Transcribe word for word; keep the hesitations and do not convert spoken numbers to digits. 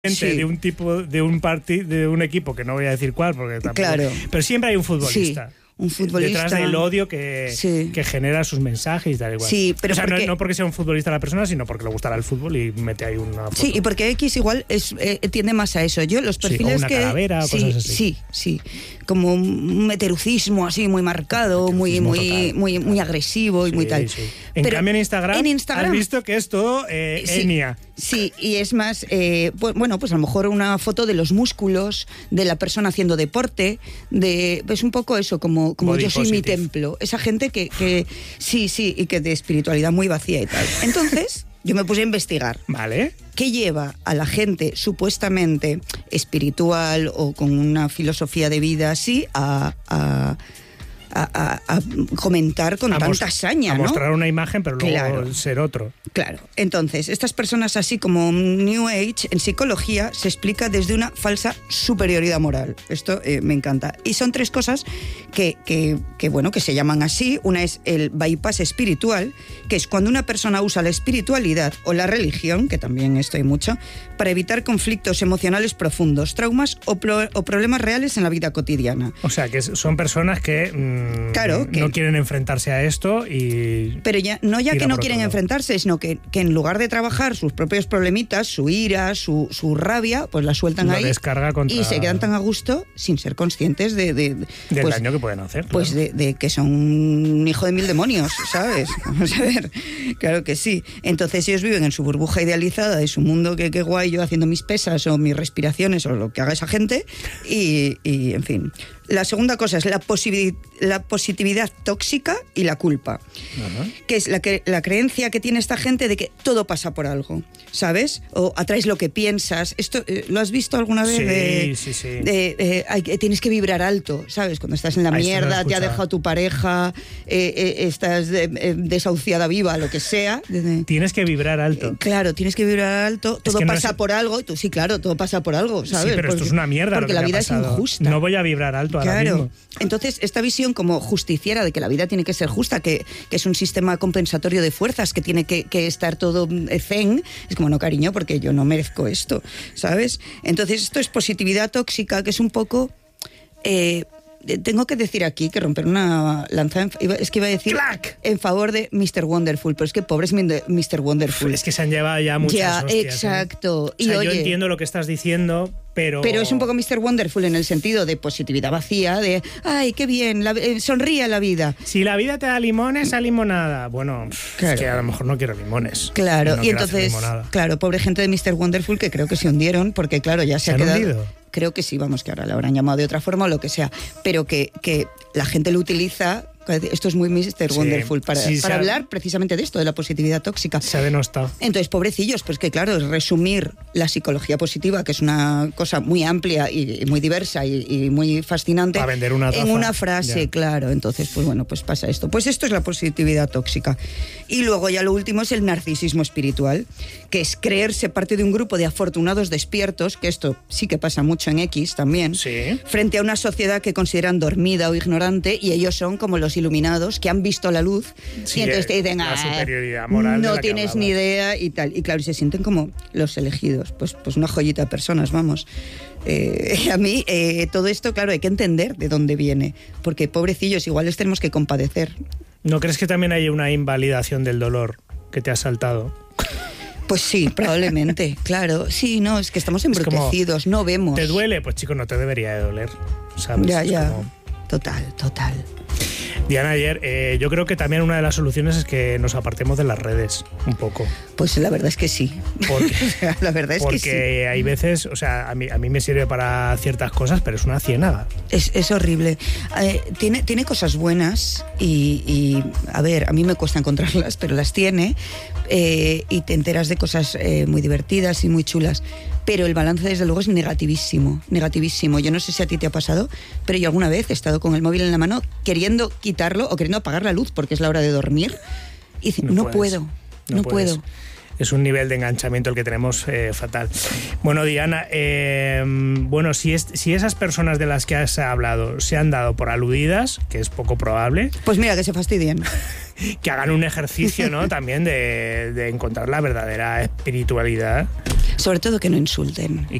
Sí. De un tipo, de un parti, de un equipo que no voy a decir cuál, porque tampoco. Claro. Pero siempre hay un futbolista. Sí. Un futbolista. Detrás del odio que, sí. que genera sus mensajes y tal igual. Sí, pero o sea, porque, no, no porque sea un futbolista la persona, sino porque le gustará el fútbol y mete ahí una foto. Sí, y porque X igual es, eh, tiende más a eso. Yo los perfiles sí, o una que calavera, sí, cosas así. Sí, sí, como un meterucismo así muy marcado, muy muy, muy muy agresivo y sí, muy tal. Sí. En pero cambio en Instagram, en Instagram has visto que es todo eh, sí, etnia. Sí, y es más, eh, bueno, pues a lo mejor una foto de los músculos, de la persona haciendo deporte, de pues un poco eso, como, como yo soy mi templo. Esa gente que, que sí, sí, y que de espiritualidad muy vacía y tal. Entonces, yo me puse a investigar. Vale. ¿Qué lleva a la gente supuestamente espiritual o con una filosofía de vida así a... a A, a, a comentar con a tanta hazaña, ¿no? A mostrar una imagen, pero luego claro. ser otro. Claro. Entonces, estas personas, así como New Age, en psicología se explica desde una falsa superioridad moral. Esto eh, me encanta. Y son tres cosas que, que, que, bueno, que se llaman así. Una es el bypass espiritual, que es cuando una persona usa la espiritualidad o la religión, que también esto hay mucho, para evitar conflictos emocionales profundos, traumas o, pro, o problemas reales en la vida cotidiana. O sea, que son personas que... Mmm, Claro, que, no quieren enfrentarse a esto y... Pero ya no ya que no quieren enfrentarse, sino que, que en lugar de trabajar sus propios problemitas, su ira, su, su rabia, pues la sueltan Lo ahí descarga contra... y se quedan tan a gusto sin ser conscientes de... de, de del pues, daño que pueden hacer. Pues claro. de, de que son un hijo de mil demonios, ¿sabes? Vamos a ver, claro que sí. Entonces ellos viven en su burbuja idealizada de su mundo, que, que guay, yo haciendo mis pesas o mis respiraciones o lo que haga esa gente y, y en fin... La segunda cosa es la, posibil- la positividad tóxica y la culpa, uh-huh. que es la, que, la creencia que tiene esta gente de que todo pasa por algo, ¿sabes? O atraes lo que piensas. Esto eh, ¿lo has visto alguna vez? Sí, de, sí, sí. De, eh, hay, tienes que vibrar alto, ¿sabes? Cuando estás en la Ahí mierda, te ha dejado tu pareja, eh, eh, estás de, eh, desahuciada viva, lo que sea. De, tienes que vibrar alto. Eh, claro, tienes que vibrar alto. Todo pasa no es... por algo. Y tú, sí, claro, todo pasa por algo, ¿sabes? Sí, pero porque, esto es una mierda. Porque lo que la vida es injusta. No voy a vibrar alto. Claro, entonces esta visión como justiciera de que la vida tiene que ser justa, que, que es un sistema compensatorio de fuerzas, que tiene que, que estar todo zen, es como no, cariño, porque yo no merezco esto, ¿sabes? Entonces esto es positividad tóxica, que es un poco... Eh, tengo que decir aquí que romper una lanza, en, es que iba a decir ¡Clac! En favor de mister Wonderful, pero es que pobres mister Wonderful. Es que se han llevado ya muchas ya, hostias. Exacto. ¿eh? O sea, y, yo oye, entiendo lo que estás diciendo, pero... Pero es un poco mister Wonderful en el sentido de positividad vacía, de ¡ay, qué bien! La, eh, sonríe a la vida. Si la vida te da limones, a limonada. Bueno, claro. Es que a lo mejor no quiero limones. Claro, no y entonces, claro, pobre gente de mister Wonderful que creo que se hundieron, porque claro, ya se, ¿Se ha han quedado... hundido? Creo que sí, vamos, que ahora la habrán llamado de otra forma o lo que sea, pero que, que la gente lo utiliza... Esto es muy mister Wonderful sí, para, sí, para ha, hablar precisamente de esto, de la positividad tóxica. Se ha denostado. Entonces, pobrecillos, pues que claro, es resumir la psicología positiva, que es una cosa muy amplia y, y muy diversa y, y muy fascinante, para vender una taza. En una frase, ya. Claro. Entonces, pues bueno, pues pasa esto. Pues esto es la positividad tóxica. Y luego ya lo último es el narcisismo espiritual, que es creerse parte de un grupo de afortunados despiertos, que esto sí que pasa mucho en X también, sí. Frente a una sociedad que consideran dormida o ignorante, y ellos son como los iluminados que han visto la luz, sí, y entonces te dicen, la ah, superioridad moral no de la tienes ni idea y tal. Y claro, y se sienten como los elegidos, pues, pues una joyita de personas, vamos. Eh, a mí eh, todo esto, claro, hay que entender de dónde viene, porque pobrecillos, igual les tenemos que compadecer. ¿No crees que también hay una invalidación del dolor que te ha saltado? Pues sí, probablemente, claro. Sí, no, es que estamos embrutecidos, no vemos. ¿Te duele? Pues chico, no te debería de doler, ¿sabes? Ya, es ya, como... total, total. Diana, ayer, eh, yo creo que también una de las soluciones es que nos apartemos de las redes, un poco. Pues la verdad es que sí. Porque, la verdad es que sí. Porque hay veces, o sea, a mí, a mí me sirve para ciertas cosas, pero es una ciénaga. Es, es horrible. Eh, tiene, tiene cosas buenas y, y, a ver, a mí me cuesta encontrarlas, pero las tiene, eh, y te enteras de cosas eh, muy divertidas y muy chulas. Pero el balance, desde luego, es negativísimo, negativísimo. Yo no sé si a ti te ha pasado, pero yo alguna vez he estado con el móvil en la mano queriendo quitarlo o queriendo apagar la luz porque es la hora de dormir y dice, no, no puedo, no, no puedo. es un nivel de enganchamiento el que tenemos eh, fatal. Bueno, Diana, eh, bueno, si, es, si esas personas de las que has hablado se han dado por aludidas, que es poco probable... Pues mira, que se fastidien. Que hagan un ejercicio, ¿no? También de, de encontrar la verdadera espiritualidad. Sobre todo que no insulten. Y